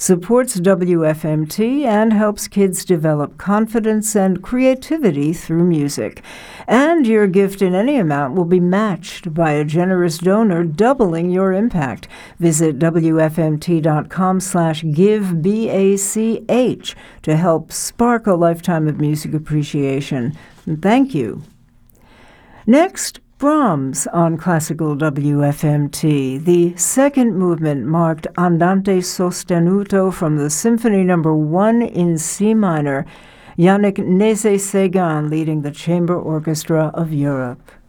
supports WFMT and helps kids develop confidence and creativity through music. And your gift in any amount will be matched by a generous donor, doubling your impact. Visit WFMT.com/GiveBACH to help spark a lifetime of music appreciation. And thank you. Next, Brahms on Classical WFMT. The second movement marked Andante sostenuto from the Symphony No. 1 in C minor, Yannick Nézet-Séguin leading the Chamber Orchestra of Europe.